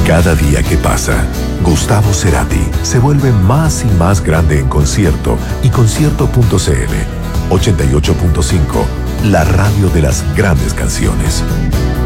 Cada día que pasa, Gustavo Cerati se vuelve más y más grande en concierto y concierto.cl 88.5, la radio de las grandes canciones.